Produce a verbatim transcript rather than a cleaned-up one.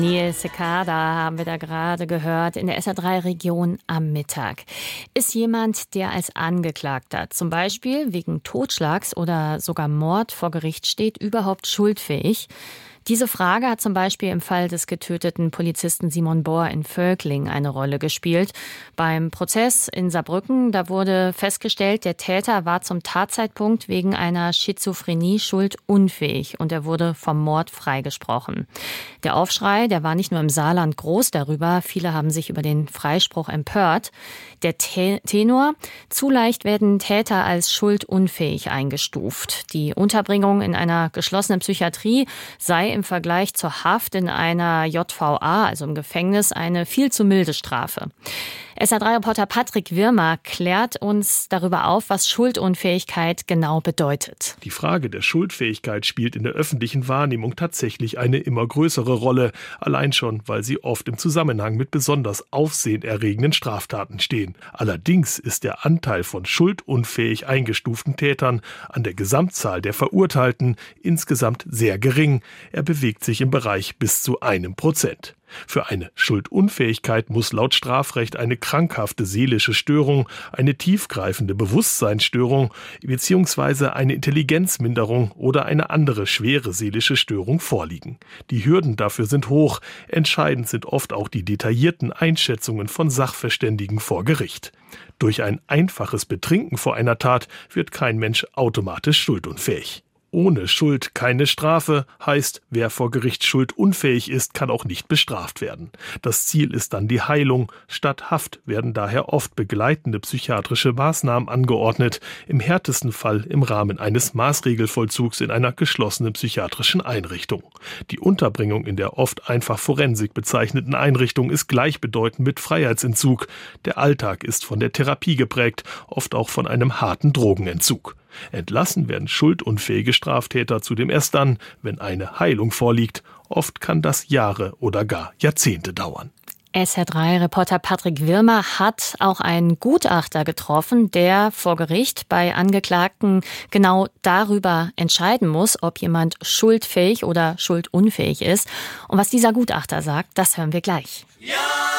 Nils Sekada haben wir da gerade gehört in der S R drei Region am Mittag. Ist jemand, der als Angeklagter zum Beispiel wegen Totschlags oder sogar Mord vor Gericht steht, überhaupt schuldfähig? Diese Frage hat zum Beispiel im Fall des getöteten Polizisten Simon Bohr in Völkling eine Rolle gespielt. Beim Prozess in Saarbrücken, da wurde festgestellt, der Täter war zum Tatzeitpunkt wegen einer Schizophrenie schuldunfähig und er wurde vom Mord freigesprochen. Der Aufschrei, der war nicht nur im Saarland groß darüber, viele haben sich über den Freispruch empört. Der Tenor: zu leicht werden Täter als schuldunfähig eingestuft. Die Unterbringung in einer geschlossenen Psychiatrie sei im Vergleich zur Haft in einer J V A, also im Gefängnis, eine viel zu milde Strafe. S R drei Reporter Patrick Wirmer klärt uns darüber auf, was Schuldunfähigkeit genau bedeutet. Die Frage der Schuldfähigkeit spielt in der öffentlichen Wahrnehmung tatsächlich eine immer größere Rolle, allein schon, weil sie oft im Zusammenhang mit besonders aufsehenerregenden Straftaten stehen. Allerdings ist der Anteil von schuldunfähig eingestuften Tätern an der Gesamtzahl der Verurteilten insgesamt sehr gering. Er bewegt sich im Bereich bis zu einem Prozent. Für eine Schuldunfähigkeit muss laut Strafrecht eine krankhafte seelische Störung, eine tiefgreifende Bewusstseinsstörung bzw. eine Intelligenzminderung oder eine andere schwere seelische Störung vorliegen. Die Hürden dafür sind hoch. Entscheidend sind oft auch die detaillierten Einschätzungen von Sachverständigen vor Gericht. Durch ein einfaches Betrinken vor einer Tat wird kein Mensch automatisch schuldunfähig. Ohne Schuld keine Strafe heißt, wer vor Gericht schuldunfähig ist, kann auch nicht bestraft werden. Das Ziel ist dann die Heilung. Statt Haft werden daher oft begleitende psychiatrische Maßnahmen angeordnet, im härtesten Fall im Rahmen eines Maßregelvollzugs in einer geschlossenen psychiatrischen Einrichtung. Die Unterbringung in der oft einfach Forensik bezeichneten Einrichtung ist gleichbedeutend mit Freiheitsentzug. Der Alltag ist von der Therapie geprägt, oft auch von einem harten Drogenentzug. Entlassen werden schuldunfähige Straftäter zudem erst dann, wenn eine Heilung vorliegt. Oft kann das Jahre oder gar Jahrzehnte dauern. S R drei Reporter Patrick Wirmer hat auch einen Gutachter getroffen, der vor Gericht bei Angeklagten genau darüber entscheiden muss, ob jemand schuldfähig oder schuldunfähig ist. Und was dieser Gutachter sagt, das hören wir gleich. Ja!